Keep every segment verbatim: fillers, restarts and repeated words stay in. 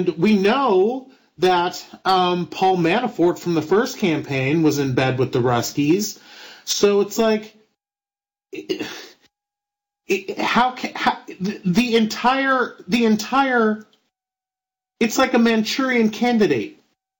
And we know that um, Paul Manafort from the first campaign was in bed with the Ruskies. So it's like, it, it, how, can, how the, the entire the entire it's like a Manchurian Candidate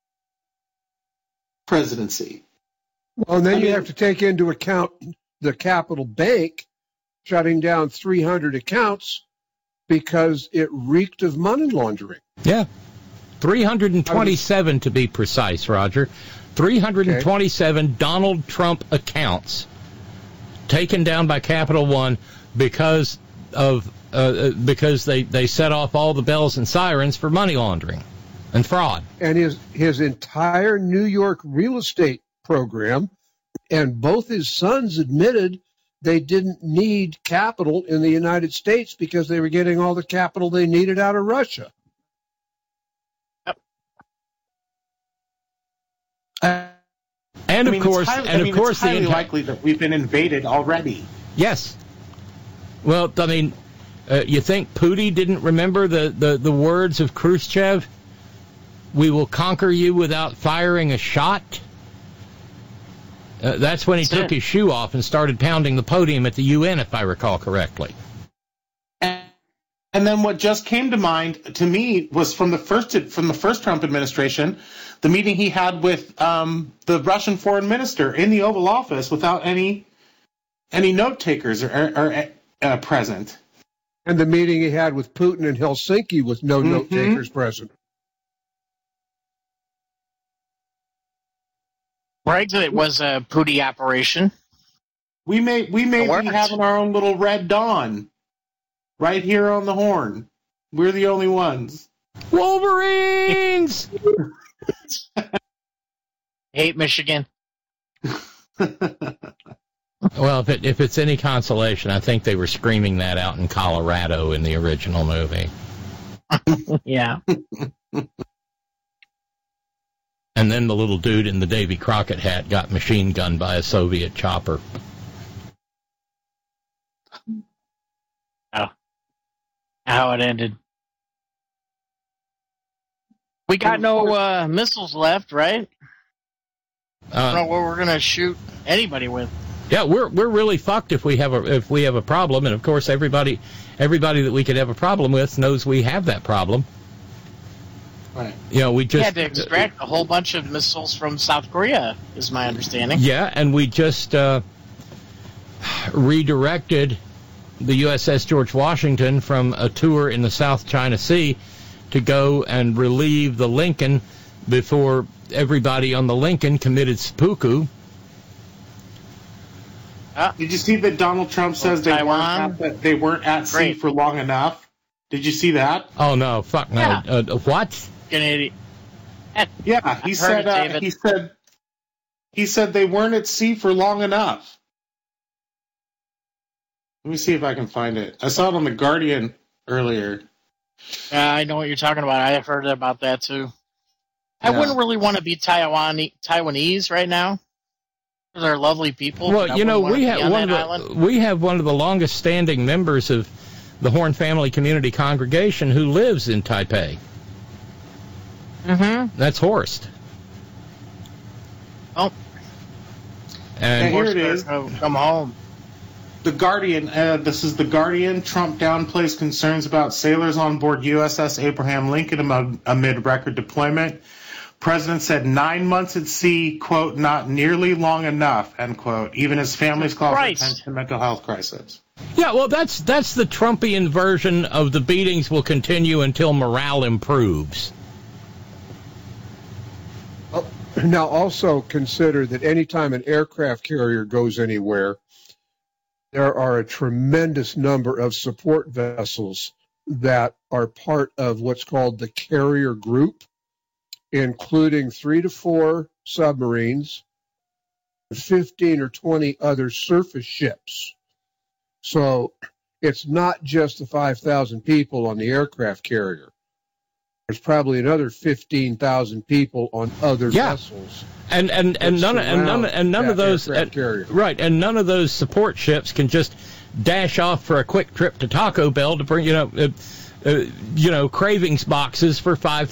presidency. Well, and then I you mean, have to take into account the Capital Bank shutting down three hundred accounts because it reeked of money laundering. Yeah. three hundred twenty-seven to be precise, Roger. three hundred twenty-seven okay. Donald Trump accounts taken down by Capital One because of uh, because they, they set off all the bells and sirens for money laundering and fraud. And his his entire New York real estate program, and both his sons admitted they didn't need capital in the United States because they were getting all the capital they needed out of Russia. Yep. Uh, and of I mean, course, highly, and I mean, of course, it's highly the enti- likely that we've been invaded already. Yes. Well, I mean, uh, you think Putin didn't remember the, the, the words of Khrushchev? We will conquer you without firing a shot. Uh, that's when he that's took it. his shoe off and started pounding the podium at the U N, if I recall correctly. And, and then what just came to mind to me was from the first from the first Trump administration, the meeting he had with um, the Russian foreign minister in the Oval Office without any any note takers or, or uh, present. And the meeting he had with Putin in Helsinki with no mm-hmm. note takers present. Brexit was a Putin operation. We may we may be having our own little Red Dawn right here on the Horn. We're the only ones. Wolverines! Hate Michigan. Well, if it, if it's any consolation, I think they were screaming that out in Colorado in the original movie. Yeah. And then the little dude in the Davy Crockett hat got machine gunned by a Soviet chopper. Oh. How it ended. We got no uh, missiles left, right? Uh, I don't know what we're going to shoot anybody with. Yeah, we're we're really fucked if we have a if we have a problem, and of course everybody everybody that we could have a problem with knows we have that problem. Right. You know, we just We had to extract a whole bunch of missiles from South Korea, is my understanding. Yeah, and we just uh, redirected the U S S George Washington from a tour in the South China Sea to go and relieve the Lincoln before everybody on the Lincoln committed seppuku. Uh, Did you see that Donald Trump says they weren't, at the, they weren't at sea Great. for long enough? Did you see that? Oh, no, fuck no. Yeah. Uh, what? An idiot. Yeah, he I've said heard it, uh, David. he said he said they weren't at sea for long enough. Let me see if I can find it. I saw it on The Guardian earlier. Uh, I know what you're talking about. I have heard about that, too. I Yeah. wouldn't really want to be Taiwan Taiwanese right now. They're lovely people. but Well, I you know, wouldn't we wanna be have on one of that the island. we have one of the longest standing members of the Horn Family Community Congregation who lives in Taipei. Mm-hmm. That's Horst. Oh. And Hey, here it is. Come home. The Guardian, uh, this is The Guardian. Trump downplays concerns about sailors on board U S S Abraham Lincoln amid, amid record deployment. President said nine months at sea, quote, not nearly long enough, end quote, even as families call for Christ. attention to mental health crisis. yeah, well, that's that's the Trumpian version of the beatings will continue until morale improves. Now, also consider that anytime an aircraft carrier goes anywhere, there are a tremendous number of support vessels that are part of what's called the carrier group, including three to four submarines, fifteen or twenty other surface ships. So it's not just the five thousand people on the aircraft carrier. There's probably another fifteen thousand people on other Yeah. vessels. And and, and none and none and none that of those aircraft and- carrier. right, and none of those support ships can just dash off for a quick trip to Taco Bell to bring you know uh, uh, you know cravings boxes for five